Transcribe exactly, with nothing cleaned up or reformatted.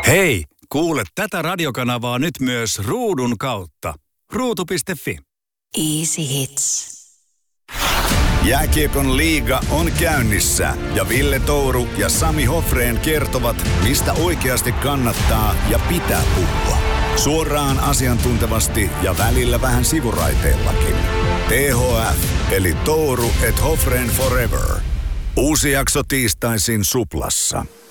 Hei, kuule tätä radiokanavaa nyt myös ruudun kautta. ruutu piste fi. Easy Hits. Jääkiekon liiga on käynnissä ja Ville Touru ja Sami Hofrén kertovat, mistä oikeasti kannattaa ja pitää puhua. Suoraan asiantuntevasti ja välillä vähän sivuraiteillakin. T H F eli Touru et Hofrén Forever. Uusi jakso tiistaisin Suplassa.